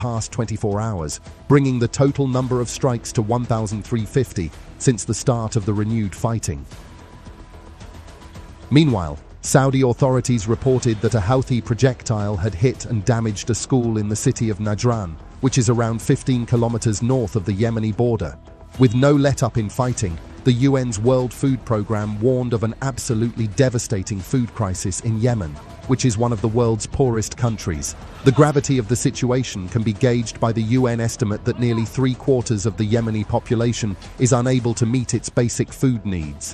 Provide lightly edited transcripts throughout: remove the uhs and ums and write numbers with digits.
past 24 hours, bringing the total number of strikes to 1,350 since the start of the renewed fighting. Meanwhile, Saudi authorities reported that a Houthi projectile had hit and damaged a school in the city of Najran, which is around 15 kilometers north of the Yemeni border. With no let-up in fighting, the UN's World Food Programme warned of an absolutely devastating food crisis in Yemen, which is one of the world's poorest countries. The gravity of the situation can be gauged by the UN estimate that nearly 3/4 of the Yemeni population is unable to meet its basic food needs.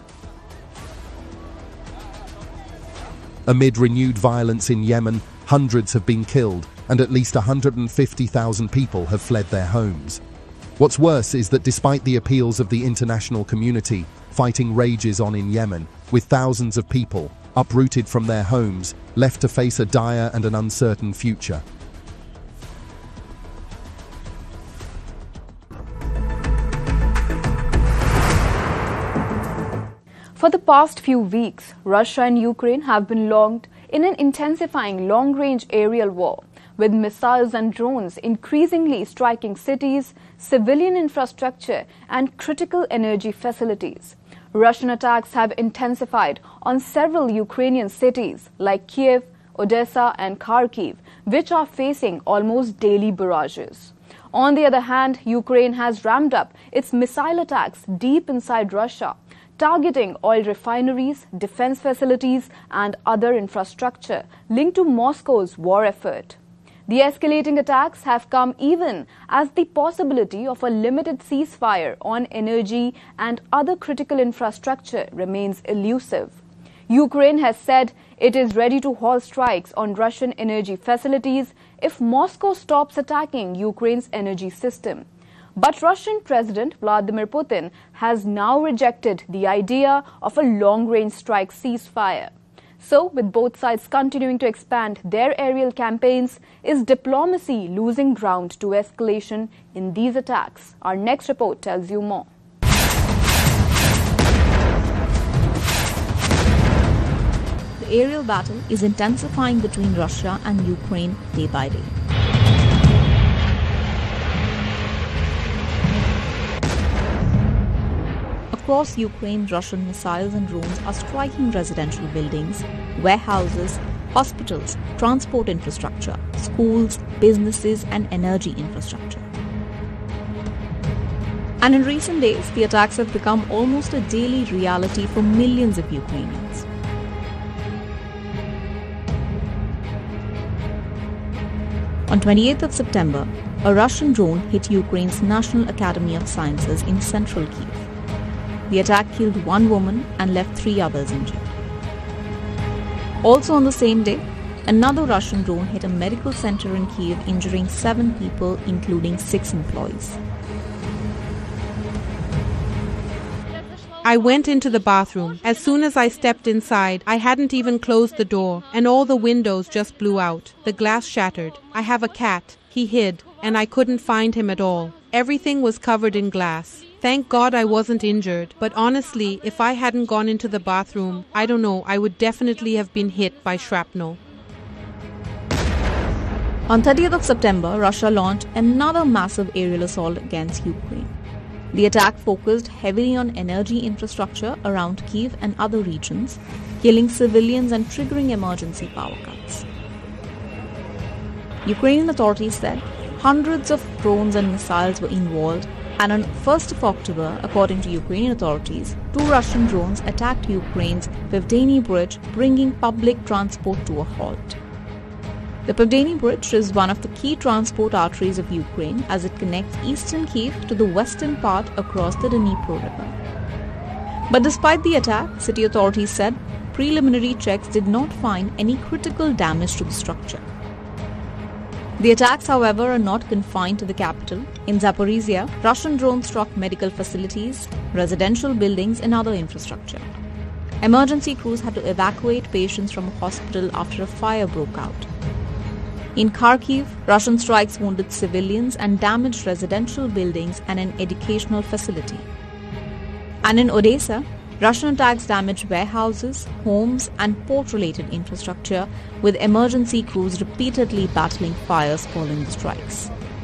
Amid renewed violence in Yemen, hundreds have been killed and at least 150,000 people have fled their homes. What's worse is that despite the appeals of the international community, fighting rages on in Yemen, with thousands of people, uprooted from their homes, left to face a dire and an uncertain future. For the past few weeks, Russia and Ukraine have been locked in an intensifying long-range aerial war, with missiles and drones increasingly striking cities, civilian infrastructure, and critical energy facilities. Russian attacks have intensified on several Ukrainian cities like Kiev, Odessa, and Kharkiv, which are facing almost daily barrages. On the other hand, Ukraine has ramped up its missile attacks deep inside Russia, targeting oil refineries, defense facilities, and other infrastructure linked to Moscow's war effort. The escalating attacks have come even as the possibility of a limited ceasefire on energy and other critical infrastructure remains elusive. Ukraine has said it is ready to halt strikes on Russian energy facilities if Moscow stops attacking Ukraine's energy system. But Russian President Vladimir Putin has now rejected the idea of a long-range strike ceasefire. So, with both sides continuing to expand their aerial campaigns, is diplomacy losing ground to escalation in these attacks? Our next report tells you more. The aerial battle is intensifying between Russia and Ukraine day by day. Across Ukraine, Russian missiles and drones are striking residential buildings, warehouses, hospitals, transport infrastructure, schools, businesses, and energy infrastructure. And in recent days, the attacks have become almost a daily reality for millions of Ukrainians. On 28th of September, a Russian drone hit Ukraine's National Academy of Sciences in central Kyiv. The attack killed one woman and left 3 others injured. Also on the same day, another Russian drone hit a medical center in Kyiv, injuring 7 people, including 6 employees. I went into the bathroom. As soon as I stepped inside, I hadn't even closed the door, and all the windows just blew out. The glass shattered. I have a cat. He hid, and I couldn't find him at all. Everything was covered in glass. Thank God I wasn't injured, but honestly, if I hadn't gone into the bathroom, I don't know, I would definitely have been hit by shrapnel. On 30th of September, Russia launched another massive aerial assault against Ukraine. The attack focused heavily on energy infrastructure around Kyiv and other regions, killing civilians and triggering emergency power cuts. Ukrainian authorities said hundreds of drones and missiles were involved, and on 1st of October, according to Ukrainian authorities, 2 Russian drones attacked Ukraine's Pivdeny Bridge, bringing public transport to a halt. The Pivdeny Bridge is one of the key transport arteries of Ukraine as it connects eastern Kyiv to the western part across the Dnipro River. But despite the attack, city authorities said preliminary checks did not find any critical damage to the structure. The attacks, however, are not confined to the capital. In Zaporizhia, Russian drones struck medical facilities, residential buildings, and other infrastructure. Emergency crews had to evacuate patients from a hospital after a fire broke out. In Kharkiv, Russian strikes wounded civilians and damaged residential buildings and an educational facility. And in Odessa, Russian attacks damaged warehouses, homes, and port-related infrastructure, with emergency crews repeatedly battling fires following the strikes.